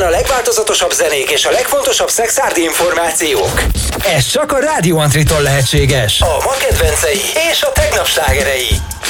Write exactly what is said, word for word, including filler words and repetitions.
Innen a legváltozatosabb zenék és a legfontosabb szexárdi információk. Ez csak a Rádió Antritól lehetséges. A ma kedvencei és a tegnap slágerei.